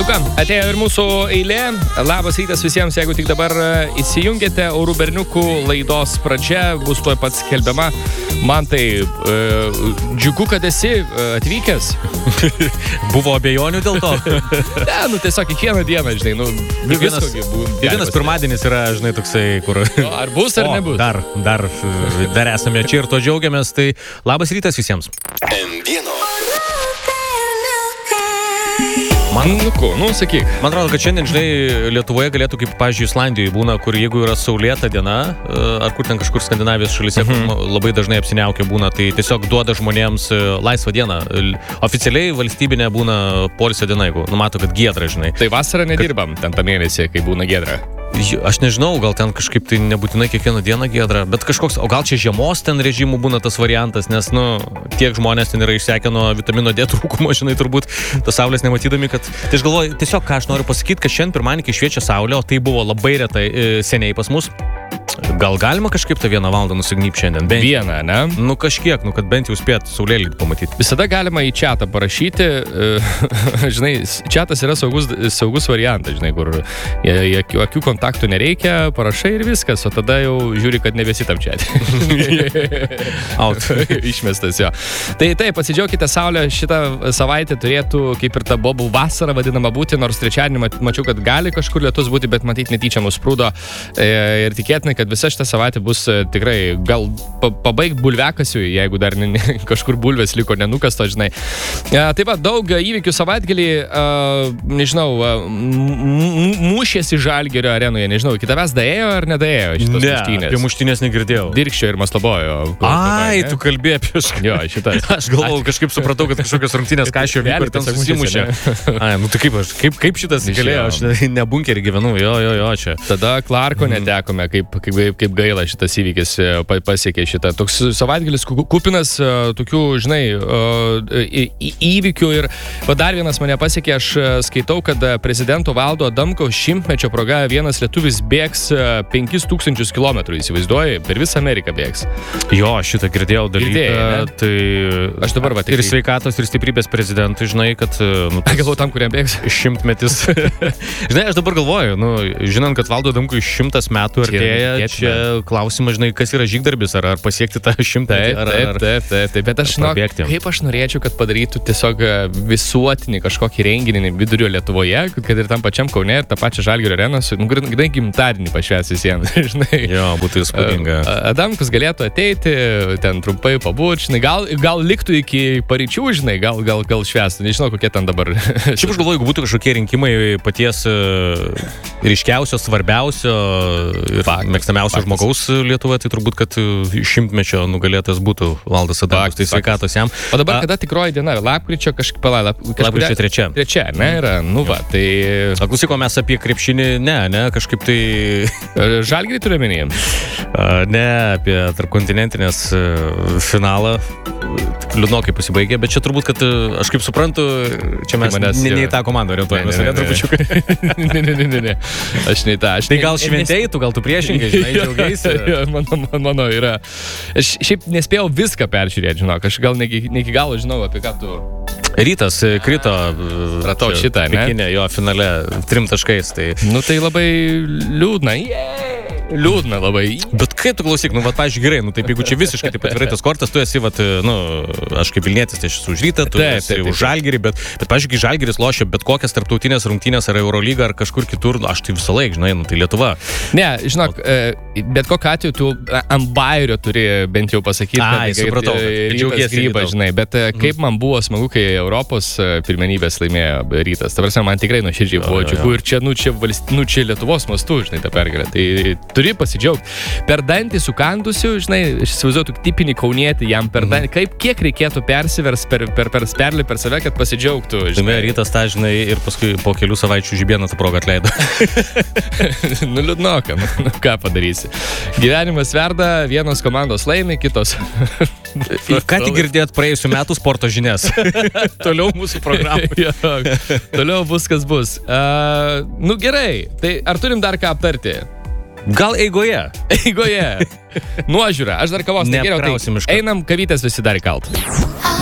Nu ką, atėjo ir mūsų eilė. Labas rytas visiems, jeigu tik dabar įsijungėte. Orų berniukų laidos pradžia bus tuoj pat skelbiama. Man tai džiugu, kad esi atvykęs. Buvo abejonių dėl to? Ne, nu tiesiog kiekvieną dieną, žinai, nu vienas pirmadienis yra, žinai, toksai, kur... Ar bus, ar nebus? Dar esame čia ir to džiaugiamės, tai labas rytas visiems. Sakyk. Man atrodo, kad šiandien, žinai, Lietuvoje galėtų, kaip, pavyzdžiui, Islandijoje būna, kur jeigu yra saulėta diena, ar kur ten kažkur Skandinavijos šalyse, labai dažnai apsiniaukia būna, tai tiesiog duoda žmonėms laisvą dieną. Oficialiai valstybinė būna poilsio diena, jeigu numato, kad giedra, žinai. Tai vasarą nedirbam ten tą mėnesį, kai būna giedra. Aš nežinau, gal ten kažkaip tai nebūtinai kiekvieną dieną giedra, bet kažkoks, o gal čia žiemos ten režimų būna tas variantas, nes, tiek žmonės ten yra išsekę nuo vitamino D trūkumo, žinai, turbūt tos saulės nematydami, kad... Tai aš galvoju, tiesiog ką aš noriu pasakyti, kad šiandien pirmadienį, kai šviečia saulė, o tai buvo labai retai seniai pas mus, gal galima kažkaip tą 1 valandą nusignybt šiandien? Vieną, ne? Kažkiek, kad bent jau spėt saulėlydį pamatyti. Visada galima į chatą parašyti, žinai, chatas yra saugus variantas, žinai, kur akių kontaktų nereikia, parašai ir viskas, o tada jau žiūri, kad nebesi tam chat'e. Išmestas jo. Tai taip, pasidžiaukite saulę, šitą savaitę turėtų, kaip ir ta bobų vasara vadinama būti, nors trečiadienį mačiau, kad gali kažkur lietus būti, bet matyti netyčia mus sprūdo ir tikėtinai, kad visa šitą savaitę bus tikrai, gal pabaigt bulviakasiui, jeigu dar kažkur bulvės liko nenukasto, žinai. Taip pat daug įvykių savaitgalį, nežinau, mūšėsi Žalgirio arenoje, nežinau, iki tavęs daėjo ar nedaėjo šitos muštynės? Ne, apie muštynės negirdėjau. Virkščio ir Maslabojo. Ai, tu kalbėjai apie jo, šitą. Aš galvojau, kažkaip supratau, kad kažkokios rungtynės kažkio vyko ir ten susimušė. Ai, tai kaip šitas galėjo, aš ne bunkerį gyvenu, jo, čia. Tada Clarko netekome, kaip gaila šitas įvykis pasiekė šitą. Toks savaitgalis kupinas tokių, žinai, įvykių ir dar vienas mane pasiekė, aš skaitau, kad prezidento Valdo Adamkaus 100-mečio proga vienas lietuvis bėgs 5000 kilometrų, įsivaizduoji, per visą Ameriką bėgs. Jo, šitą girdėjau dalyką, tai aš dabar va, ir sveikatos, ir stiprybės prezidentui, žinai, kad... Galvoju tam, kuriam bėgs. 100-metis. Žinai, aš dabar galvoju, žinant, kad Valdo Adamkui 100 metų artėja, čia klausimas, žinai, kas yra žygdarbis, ar pasiekti tą 100, Taip, bet aš žinau, kaip aš norėčiau, kad padarytų tiesiog visuotinį kažkokį renginį vidurio Lietuvoje, kad ir tam pačiam Kaune ir tą pačią Žalgirio areną, grinai gimtadienį pašvęs visiems, žinai. Jo, būtų įspūdinga. Adamkus galėtų ateiti, ten trumpai pabūt, žinai, gal liktų iki paryčių, žinai, gal švęstų, nežinau, kokie ten dabar. Šiaip aš galvoju, jeigu būtų kažkokie rinkimai paties ryškiausio, svarbiausio ir mėgstamiausio žmogaus Lietuvoje, tai turbūt, kad 100-mečio nugalėtas būtų Valdas Adamkus, tai sveikatos jam. O dabar kada tikroji diena? Lapkričio kažkaip Lapkričio 3. Trečia, ne, yra, tai... Klausyko, mes apie krepšinį, ne, kažkaip tai... Žalgirį turiu omenyje? Ne, apie tarpkontinentinės finalą. Liūdnokai pasibaigė, bet čia turbūt, kad aš kaip suprantu, čia mes ne į tą komandą orientuojamės. Ne. Aš ne į tą. Tai gal šventėjai, gal tu priešingai, žinai, džiaugiaisi? Mano yra. Aš šiaip nespėjau viską peržiūrėti, žinok, aš gal ne iki galo žinau, apie ką tu... Rytas krito ratau šitą, ne? Pekinė, jo finale 3 taškais, tai... Tai labai liūdna. Liūdna labai. Bet kaip tu klausyk, pavyzdžiui, gerai, taip jeigu čia visiškai taip atvirai tas kortas, tu esi, aš kaip Vilnietis, tai aš esu už Rytą, tu esi už Žalgirį, bet pavyzdžiui, kai Žalgiris lošia bet kokias tarptautinės rungtynės ar Eurolygą ar kažkur kitur, aš tai visą laiką, žinai, tai Lietuva. Ne, žinok, bet kokiu atveju tu ant bairio turi bent jau pasakyti, supratau, Rytas Grybas, žinai, bet kaip man buvo smagu, kai Europos pirmenybės laimėjo Rytas. Ta prasme, man tikrai nuoširdžiai buvo džiugu ir čia Lietuvos mastu, žinai, tą pergalę. Tai turi pasidžiaugti. Per dantį sukandusiu, žinai, aš įsivaizduoju tipinį kaunietį jam per dantį. Kiek reikėtų persivers per save, kad pasidžiaugtų, žinai. Rytas tą, žinai, ir paskui po kelių savaičių Žibėną tą progą atleido. Liūdnoka, ką padarysi. Gyvenimas verda, vienos komandos laimi, kitos... Ką tik girdėt praėjusių metų sporto žinias? Toliau mūsų programą. Toliau bus, kas bus. Gerai, tai ar turim dar ką aptarti? Gal eigoje? Nuožiūra. Aš dar kavos negeriau, tai einam kavytės visi dar įkalt.